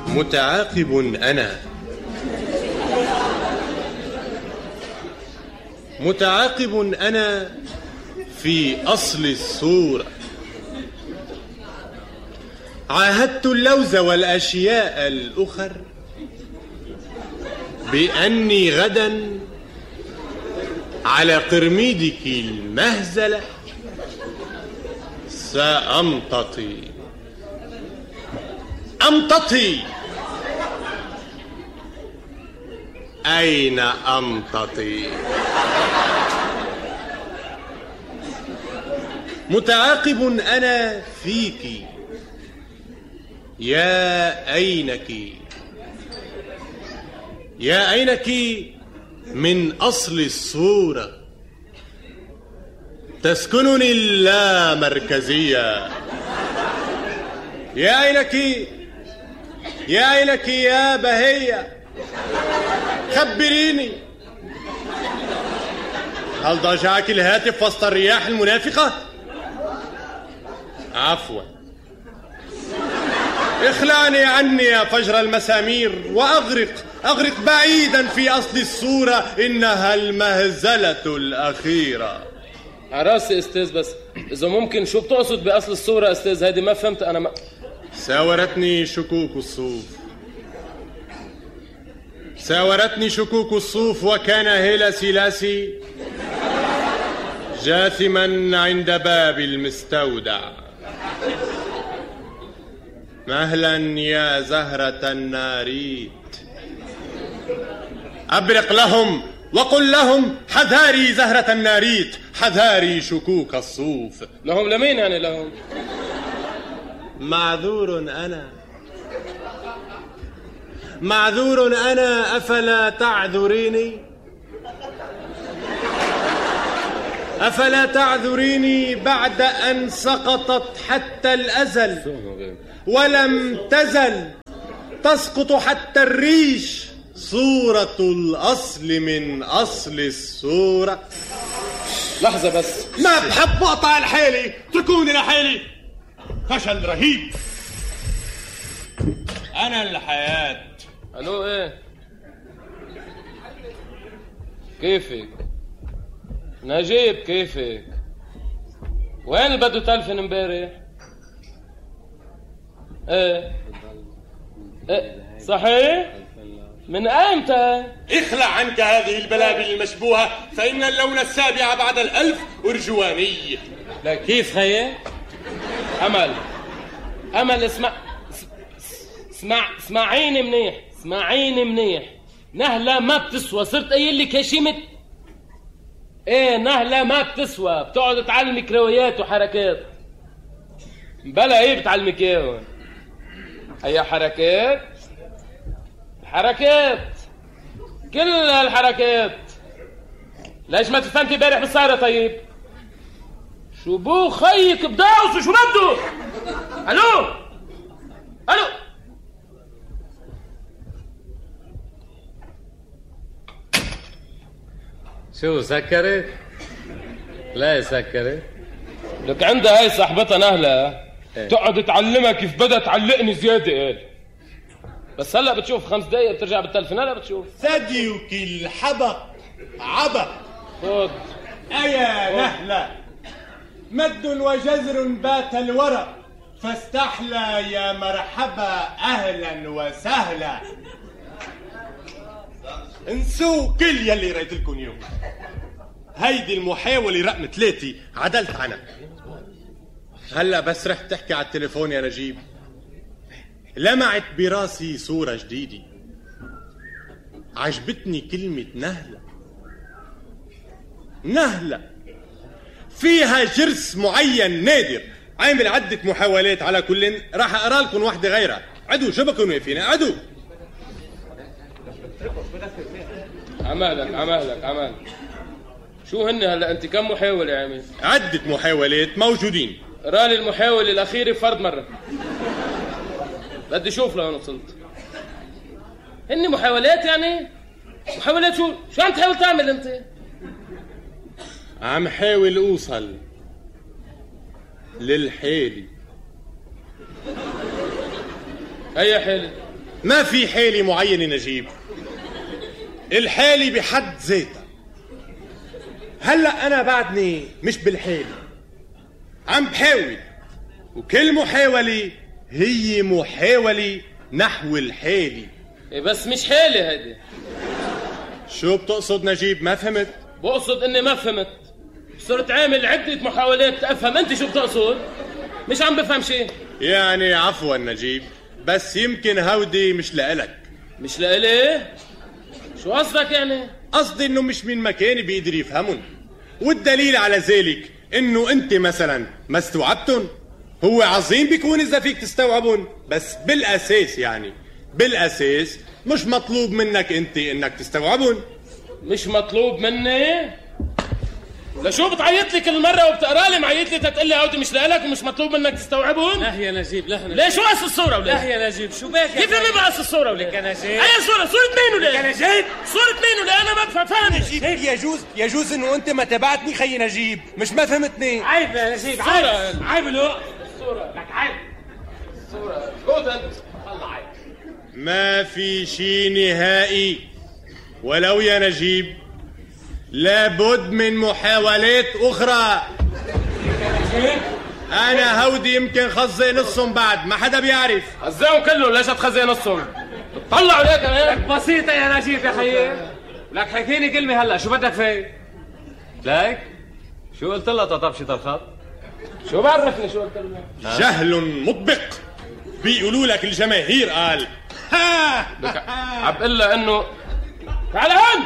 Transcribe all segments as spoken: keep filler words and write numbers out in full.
متعاقب أنا متعاقب أنا في أصل الصورة. عاهدت اللوز والأشياء الأخر بأني غدا على قرميدك المهزلة سأمتطي أمتطي أين أمتطي؟ متعاقب أنا فيك يا أينك يا أينك من أصل الصورة. تسكنني اللامركزية. يا أينك يا أينك يا بهية، خبريني، هل ضجعك الهاتف وسط الرياح المنافقة؟ عفوا، اخلعني عني يا فجر المسامير وأغرق أغرق بعيدا في أصل الصورة، إنها المهزلة الأخيرة. عراسي أستاذ، بس إذا ممكن شو بتقصد بأصل الصورة أستاذ؟ هيدي ما فهمت أنا. ما ساورتني شكوك الصوف ساورتني شكوك الصوف وكان هيلا سلاسي جاثما عند باب المستودع. مهلا يا زهرة الناريت، أبرق لهم وقل لهم حذاري زهرة الناريت، حذاري شكوك الصوف. لهم لمين يعني لهم؟ معذور أنا معذور أنا أفلا تعذريني؟ أفلا تعذريني بعد أن سقطت حتى الأزل ولم تزل تسقط حتى الريش صورة الأصل من أصل الصورة. لحظة بس، ما بحب أقطع الحيلي، اتركوني لحيلي. فشل رهيب. أنا الحياة. ألو إيه؟ كيفك؟ نجيب كيفك؟ وين اللي بده تلفن امبارح؟ ايه ايه صحيح؟ من ايمتى؟ اخلع عنك هذه البلابل المشبوهة، فإن اللون السابع بعد الألف أرجواني. لا كيف خيي؟ أمل أمل اسمع اسمع اسمعيني منيح اسمعيني منيح. نهلة ما بتسوى، صرت قايل لك هشيمة. ايه نهلة ما بتسوى، بتقعد تعلمك روايات وحركات. بلا ايه بتعلمك ايه؟ هي حركات حركات كل هالحركات. ليش ما تفهمتي امبارح بالسهرة؟ طيب شو بو خيك بداوس شو بده؟ الو الو شو سكرت؟ لا سكرت لك عندها هاي صاحبتها نهلة ايه؟ تقعد تعلمها كيف بدها تعلقني زيادة. قال بس هلا بتشوف خمس دقايق بترجع بالتلفون. هلا بتشوف ثديك الحبق عبق. خد أيا نهلة، مد وجزر بات الورق، فاستحلى يا مرحبا أهلا وسهلا. انسوا كل يلي رأيت لكم اليوم. هيدي المحاولة رقم ثلاثة عدلت عنها. هلا بس رحت تحكي على التليفون يا نجيب، لمعت براسي صورة جديدة. عجبتني كلمة نهلة. نهلة فيها جرس معين نادر. عامل عدة محاولات، على كل راح اقرا لكم واحدة غيرها. عدو شو بكون واقفين؟ عدو عمالك عمالك عمالك. شو هن هلا انت كم محاولة يا عمي؟ عدة محاولات موجودين. رالي المحاولة الأخيرة فرد مرة. بدي اشوف لوين وصلت. هن محاولات يعني؟ محاولات شو؟ شو عم تحاول تعمل انت؟ عم حاول اوصل للحيلي. اي حيلة؟ ما في حالة معينة نجيب، الحالة بحد ذاتها. هلأ أنا بعدني مش بالحالة، عم بحاول، وكل محاولة هي محاولة نحو الحالة. إيه بس مش حالة هيدي. شو بتقصد نجيب؟ ما فهمت. بقصد إني ما فهمت، صرت عامل عدة محاولات أفهم. أنت شو بتقصد؟ مش عم بفهم شيء. يعني عفوا نجيب، بس يمكن هودي مش لإلك. مش لإلي؟ شو قصدك يعني؟ قصدي إنه مش من مكاني بيقدر يفهمن، والدليل على ذلك إنه أنت مثلا ما استوعبتن. هو عظيم بيكون إذا فيك تستوعبن، بس بالأساس يعني بالأساس مش مطلوب منك أنت إنك تستوعبن. مش مطلوب مني؟ لشو بتعيط لي كل مرة وبتقرا لي معيط لي تتقول لي هودي مش لإلك ومش مطلوب منك تستوعبهم؟ لا يا نجيب، لا نجيب. ليه شو قص الصورة ولا؟ لا يا نجيب، شو باك؟ كيف اللي بقص الصورة ولا؟ يا نجيب. أي صورة؟ صورة مين ولا؟ يا نجيب. صورة مين ولا؟ أنا ما بفهم. فاهم نجيب، يجوز يجوز إنه أنت ما تبعتني خي نجيب، مش ما فهمتني. عيب يا نجيب، صورة. عيب عيب الوقت. الصورة لك عيب. الصورة خذ أنت. الله عيب. ما في شي نهائي ولو يا نجيب، لابد من محاولات أخرى. أنا هودي يمكن خزي نصهم بعد ما حدا بيعرف. خزاهم كلهم، ليش تخزي نصهم؟ طلعوا ليه كمان؟ بسيطة يا نجيب يا خيي. لك حكيني كلمة هلا، شو بدك فيه؟ لك شو قلت لها تطبشة الخط؟ شو بعرفني شو قلت لها؟ جهل مطبق، بيقولوا لك الجماهير قال. ها عم بقول لها إنه تعال هون.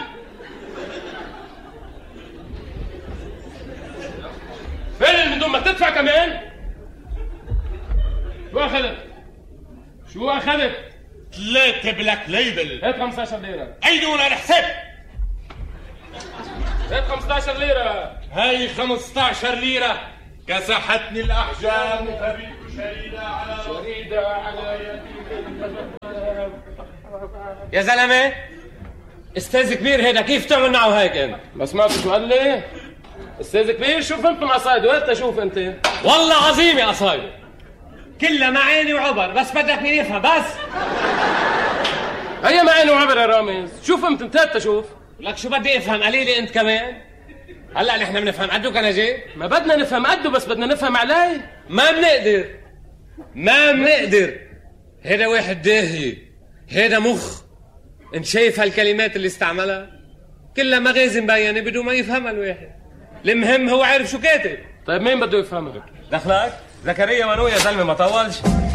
فين من دون ما تدفع كمان؟ شو أخذت؟ شو أخذت؟ ثلاثة بلاك ليبل. هات خمسطعش ليرة. أيدون على الحساب. هات خمسطعش ليرة. هاي خمسطعش ليرة. كسحتني الأحجام فبيت شريدة على شريدة على يا زلمة، استاذ كبير هيدا، كيف تعمل معه هيك انت؟ ما سمعت شو قال لي؟ استاذ كبير شو فهمت مع صايد؟ وين تشوف انت؟ والله عظيم يا قصايد، كلها معاني وعبر، بس بدك مين يفهم بس. هيا معاني وعبر يا رامز، شو فهمت انت تشوف؟ لك شو بدي افهم قليلي انت كمان؟ هلا نحن بنفهم قدو كنجي؟ ما بدنا نفهم قدو، بس بدنا نفهم عليه. ما بنقدر ما بنقدر. هيدا واحد داهية، هيدا مخ. انت شايف هالكلمات اللي استعملها؟ كلها مغازي مبينة بدون ما يفهمها الواحد. المهم هو عارف شو كاتب. طيب مين بده يفهمها؟ دخلك؟ زكريا منو يا زلمة ما طولش.